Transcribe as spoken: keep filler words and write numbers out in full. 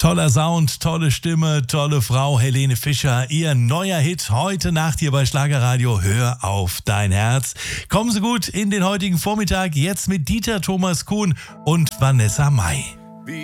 Toller Sound, tolle Stimme, tolle Frau, Helene Fischer. Ihr neuer Hit heute Nacht hier bei Schlagerradio. Hör auf dein Herz. Kommen Sie gut in den heutigen Vormittag. Jetzt mit Dieter Thomas Kuhn und Vanessa Mai.